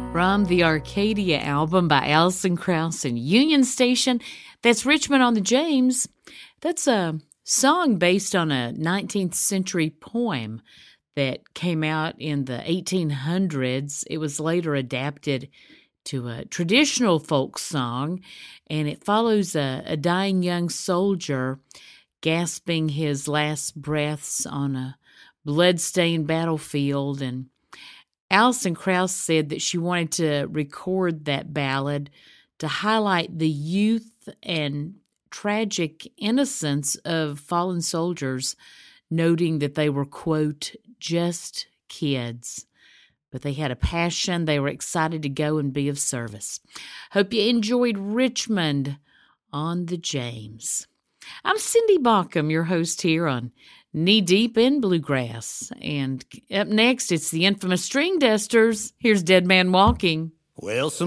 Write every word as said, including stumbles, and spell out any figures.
From the Arcadia album by Alison Krauss and Union Station, that's Richmond on the James. That's a song based on a nineteenth century poem that came out in the eighteen hundreds. It was later adapted to a traditional folk song, and it follows a, a dying young soldier gasping his last breaths on a blood-stained battlefield. And Alison Krauss said that she wanted to record that ballad to highlight the youth and tragic innocence of fallen soldiers, noting that they were, quote, just kids. But they had a passion. They were excited to go and be of service. Hope you enjoyed Richmond on the James. I'm Cindy Baucom, your host here on Knee Deep in Bluegrass. And up next, it's the infamous String Dusters. Here's Dead Man Walking. Well, some